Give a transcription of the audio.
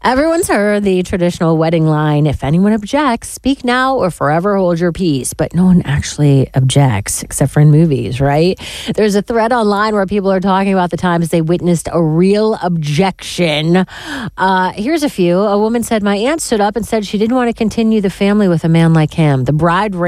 Everyone's heard the traditional wedding line, if anyone objects, speak now or forever hold your peace. But no one actually objects, except for in movies, right? There's a thread online where people are talking about the times they witnessed a real objection. Here's a few. A woman said, my aunt stood up and said she didn't want to continue the family with a man like him. The bride